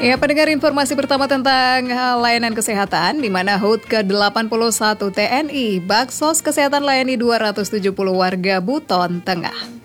Ya, pendengar, informasi pertama tentang layanan kesehatan, di mana HUT ke-81 TNI, Baksos Kesehatan layani 270 warga Buton Tengah.